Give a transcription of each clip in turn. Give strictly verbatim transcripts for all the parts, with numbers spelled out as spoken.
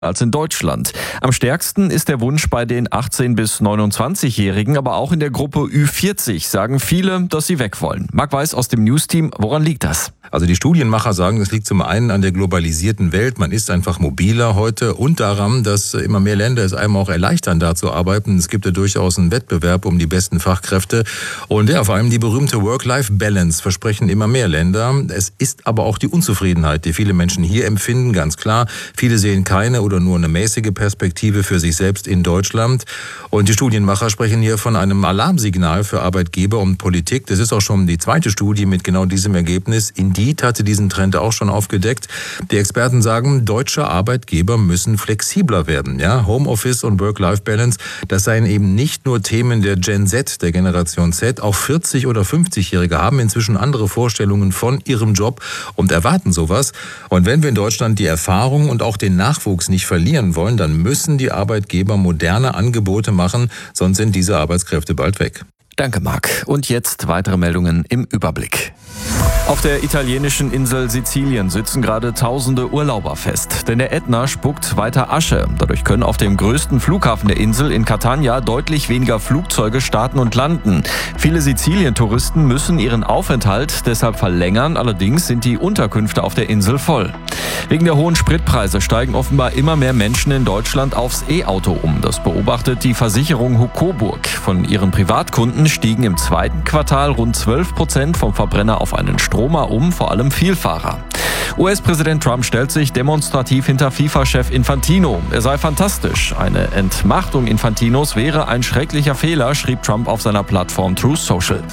als in Deutschland. Am stärksten ist der Wunsch bei den achtzehn- bis neunundzwanzigjährigen, aber auch in der Gruppe Ü vierzig sagen viele, dass sie weg wollen. Marc Weiß aus dem News-Team, woran liegt das? Also die Studienmacher sagen, es liegt zum einen an der globalisierten Welt. Man ist einfach mobiler heute und daran, dass immer mehr Länder es einem auch erleichtern, da zu arbeiten. Es gibt ja durchaus einen Wettbewerb um die besten Fachkräfte. Und ja, vor allem die berühmte Work-Life-Balance versprechen immer mehr Länder. Es ist aber auch die Unzufriedenheit, die viele Menschen hier empfinden, ganz klar. Viele sehen keine oder nur eine mäßige Perspektive für sich selbst in Deutschland. Und die Studienmacher sprechen hier von einem Alarmsignal für Arbeitgeber und Politik. Das ist auch schon die zweite Studie mit genau diesem Ergebnis. Indeed hatte diesen Trend auch schon aufgedeckt. Die Experten sagen, deutsche Arbeitgeber müssen flexibler werden. Ja, Homeoffice und Work-Life-Balance, das seien eben nicht nur Themen der Gen Z, der Generation Z. Auch vierzig- oder fünfzigjährige haben inzwischen andere Vorstellungen von ihrem Job und erwarten sowas. Und wenn wir in Deutschland die Erfahrung und auch den Nachwuchs nicht verlieren wollen, dann müssen die Arbeitgeber moderne Angebote machen, sonst sind diese Arbeitskräfte bald weg. Danke, Marc. Und jetzt weitere Meldungen im Überblick. Auf der italienischen Insel Sizilien sitzen gerade tausende Urlauber fest, denn der Ätna spuckt weiter Asche. Dadurch können auf dem größten Flughafen der Insel in Catania deutlich weniger Flugzeuge starten und landen. Viele Sizilien-Touristen müssen ihren Aufenthalt deshalb verlängern, allerdings sind die Unterkünfte auf der Insel voll. Wegen der hohen Spritpreise steigen offenbar immer mehr Menschen in Deutschland aufs E-Auto um. Das beobachtet die Versicherung Hucoburg. Von ihren Privatkunden stiegen im zweiten Quartal rund zwölf Prozent vom Verbrenner auf einen Stromer um, vor allem Vielfahrer. U S-Präsident Trump stellt sich demonstrativ hinter FIFA-Chef Infantino. Er sei fantastisch. Eine Entmachtung Infantinos wäre ein schrecklicher Fehler, schrieb Trump auf seiner Plattform Truth Social.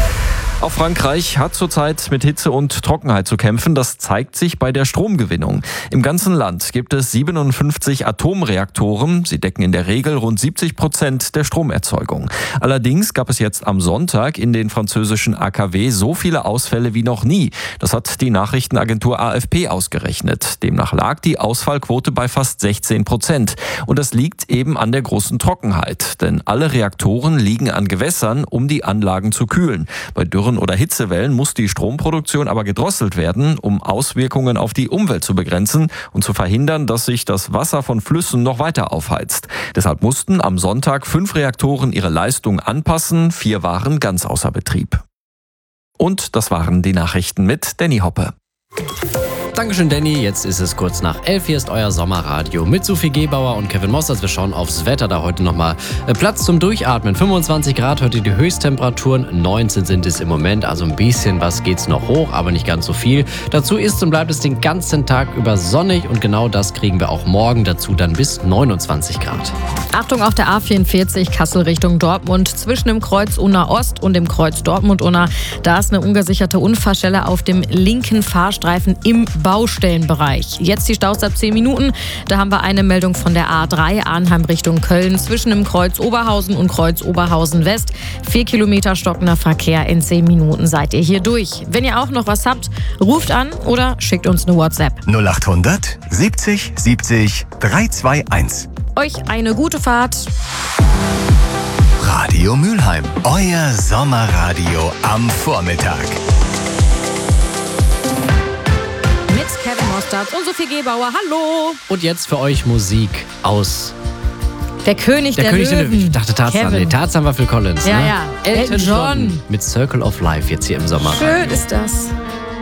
Auch Frankreich hat zurzeit mit Hitze und Trockenheit zu kämpfen. Das zeigt sich bei der Stromgewinnung. Im ganzen Land gibt es siebenundfünfzig Atomreaktoren. Sie decken in der Regel rund siebzig Prozent der Stromerzeugung. Allerdings gab es jetzt am Sonntag in den französischen A K W so viele Ausfälle wie noch nie. Das hat die Nachrichtenagentur A F P ausgerechnet. Demnach lag die Ausfallquote bei fast sechzehn Prozent. Und das liegt eben an der großen Trockenheit. Denn alle Reaktoren liegen an Gewässern, um die Anlagen zu kühlen. Bei Dürren oder Hitzewellen muss die Stromproduktion aber gedrosselt werden, um Auswirkungen auf die Umwelt zu begrenzen und zu verhindern, dass sich das Wasser von Flüssen noch weiter aufheizt. Deshalb mussten am Sonntag fünf Reaktoren ihre Leistung anpassen, vier waren ganz außer Betrieb. Und das waren die Nachrichten mit Danny Hoppe. Dankeschön, Danny. Jetzt ist es kurz nach elf. Hier ist euer Sommerradio mit Sophie Gebauer und Kevin Mossers. Wir schauen aufs Wetter. Da heute nochmal Platz zum Durchatmen. fünfundzwanzig Grad heute die Höchsttemperaturen. neunzehn sind es im Moment. Also ein bisschen was geht's noch hoch, aber nicht ganz so viel. Dazu ist und bleibt es den ganzen Tag über sonnig. Und genau das kriegen wir auch morgen. Dazu dann bis neunundzwanzig Grad. Achtung auf der A vierundvierzig Kassel Richtung Dortmund. Zwischen dem Kreuz Unna Ost und dem Kreuz Dortmund Unna. Da ist eine ungesicherte Unfallstelle auf dem linken Fahrstreifen im Baustellenbereich. Jetzt die Staus ab zehn Minuten. Da haben wir eine Meldung von der A drei Arnheim Richtung Köln. Zwischen dem Kreuz Oberhausen und Kreuz Oberhausen West. Vier Kilometer stockender Verkehr. In zehn Minuten seid ihr hier durch. Wenn ihr auch noch was habt, ruft an oder schickt uns eine WhatsApp. null achthundert siebzig siebzig dreihundertzweiundzwanzig. Euch eine gute Fahrt. Radio Mülheim, euer Sommerradio am Vormittag. Mit Kevin Mostert und Sophie Gebauer. Hallo. Und jetzt für euch Musik aus... Der König der, der König Löwen. der Löwen. Ich dachte Tarzan. Nee, Tarzan war Phil Collins. Ja, ne? ja. Elton Elton John. John mit Circle of Life jetzt hier im Sommer. Schön ist das.